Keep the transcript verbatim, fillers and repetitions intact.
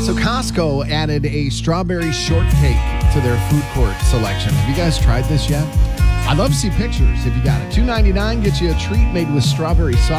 So Costco added a strawberry shortcake to their food court selection. Have you guys tried this yet? I'd love to see pictures if you got it. two ninety-nine gets you a treat made with strawberry sauce.